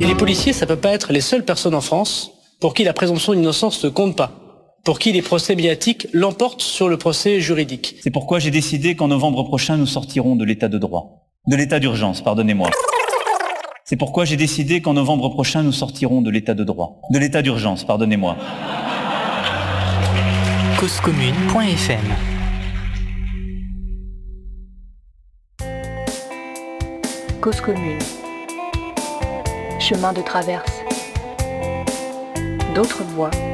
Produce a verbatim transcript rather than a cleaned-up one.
Et les policiers, ça peut pas être les seules personnes en France pour qui la présomption d'innocence ne compte pas, pour qui les procès médiatiques l'emportent sur le procès juridique. C'est pourquoi j'ai décidé qu'en novembre prochain, nous sortirons de l'état de droit. De l'état d'urgence, pardonnez-moi. C'est pourquoi j'ai décidé qu'en novembre prochain, nous sortirons de l'état de droit. De l'état d'urgence, pardonnez-moi. cause commune point f m Cause commune. Chemin de traverse. D'autres voies.